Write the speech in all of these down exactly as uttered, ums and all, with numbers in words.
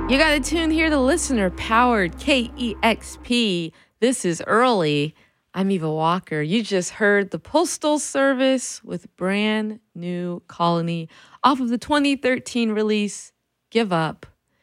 You got to tune here to listener powered K E X P. This is early. I'm Eva Walker. You just heard the Postal Service with Brand New Colony off of the twenty thirteen release, Give Up.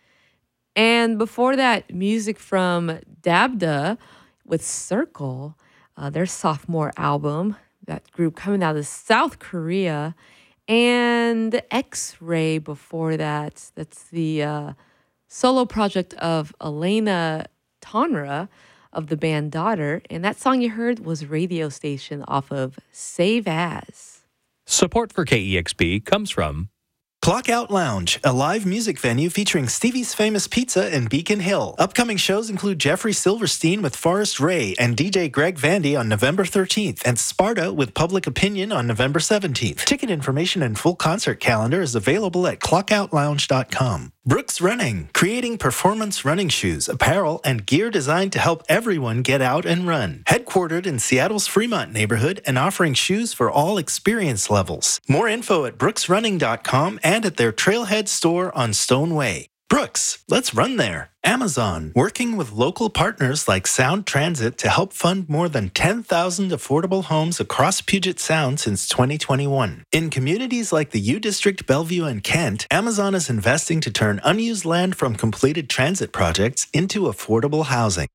And before that, music from Dabda with Circle, uh, their sophomore album, that group coming out of South Korea. And X-Ray before that. That's the uh, solo project of Elena Tonra of the band Daughter. And that song you heard was Radio Station off of Save As. Support for K E X P comes from Clock Out Lounge, a live music venue featuring Stevie's Famous Pizza in Beacon Hill. Upcoming shows include Jeffrey Silverstein with Forrest Ray and D J Greg Vandy on November thirteenth and Sparta with Public Opinion on November seventeenth. Ticket information and full concert calendar is available at clock out lounge dot com. Brooks Running, creating performance running shoes, apparel, and gear designed to help everyone get out and run. Headquartered in Seattle's Fremont neighborhood and offering shoes for all experience levels. More info at brooks running dot com and at their Trailhead store on Stone Way. Brooks, let's run there. Amazon, working with local partners like Sound Transit to help fund more than ten thousand affordable homes across Puget Sound since twenty twenty-one. In communities like the U District, Bellevue, and Kent, Amazon is investing to turn unused land from completed transit projects into affordable housing.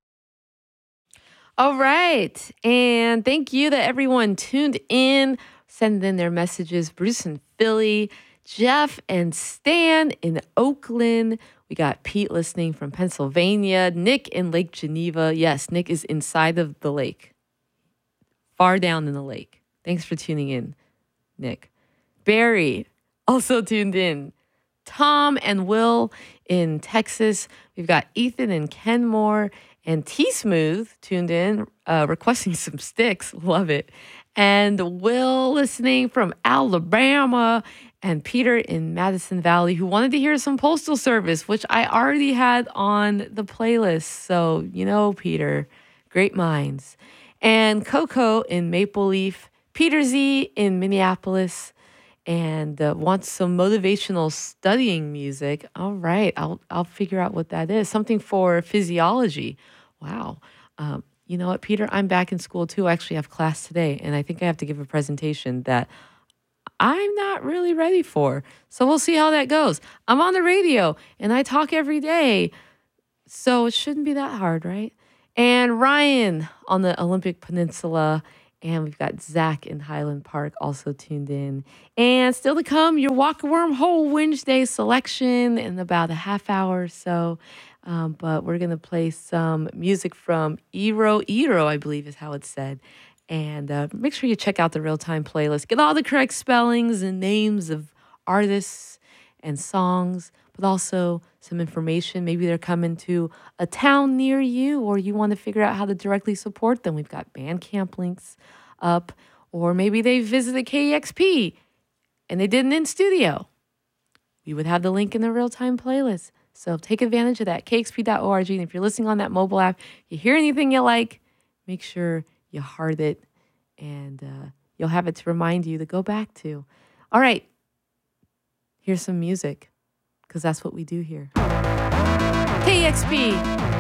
All right. And thank you that everyone tuned in, send in their messages. Bruce in Philly, Jeff and Stan in Oakland. We got Pete listening from Pennsylvania. Nick in Lake Geneva. Yes, Nick is inside of the lake. Far down in the lake. Thanks for tuning in, Nick. Barry also tuned in. Tom and Will in Texas. We've got Ethan and Kenmore. And T-Smooth tuned in, uh, requesting some sticks. Love it. And Will listening from Alabama. And Peter in Madison Valley, who wanted to hear some Postal Service, which I already had on the playlist. So, you know, Peter, great minds. And Coco in Maple Leaf, Peter Z in Minneapolis, and uh, wants some motivational studying music. All right, I'll I'll figure out what that is. Something for physiology. Wow. Um, you know what, Peter? I'm back in school too. I actually have class today, and I think I have to give a presentation that I'm not really ready for. So we'll see how that goes. I'm on the radio and I talk every day. So it shouldn't be that hard, right? And Ryan on the Olympic Peninsula. And we've got Zach in Highland Park also tuned in. And still to come, your Walk a Wormhole Wednesday selection in about a half hour or so. Um, but we're going to play some music from Ero. Ero, I believe is how it's said. And uh, make sure you check out the real-time playlist. Get all the correct spellings and names of artists and songs, but also some information. Maybe they're coming to a town near you, or you want to figure out how to directly support them. We've got Bandcamp links up. Or maybe they visited K E X P and they did an in-studio. We would have the link in the real-time playlist. So take advantage of that, k x p dot org. And if you're listening on that mobile app, you hear anything you like, make sure you heart it, and uh, you'll have it to remind you to go back to. All right, here's some music, because that's what we do here. K E X P.